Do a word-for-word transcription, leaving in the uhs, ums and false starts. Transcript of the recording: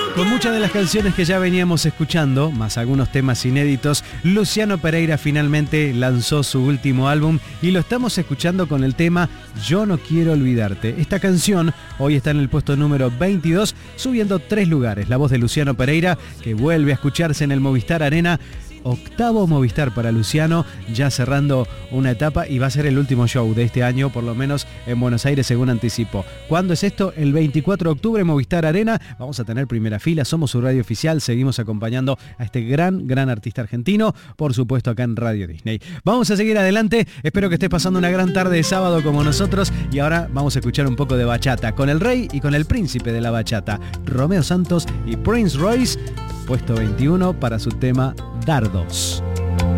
Con muchas de las canciones que ya veníamos escuchando, más algunos temas inéditos, Luciano Pereira finalmente lanzó su último álbum y lo estamos escuchando con el tema Yo no quiero olvidarte. Esta canción hoy está en el puesto número veintidós, subiendo tres lugares. La voz de Luciano Pereira, que vuelve a escucharse en el Movistar Arena. Octavo Movistar para Luciano, ya cerrando una etapa, y va a ser el último show de este año, por lo menos en Buenos Aires, según anticipó. ¿Cuándo es esto? El veinticuatro de octubre, Movistar Arena. Vamos a tener primera fila, somos su radio oficial, seguimos acompañando a este gran, gran artista argentino, por supuesto acá en Radio Disney. Vamos a seguir adelante, espero que estés pasando una gran tarde de sábado como nosotros, y ahora vamos a escuchar un poco de bachata, con el rey y con el príncipe de la bachata, Romeo Santos y Prince Royce, puesto veintiuno para su tema Dardos.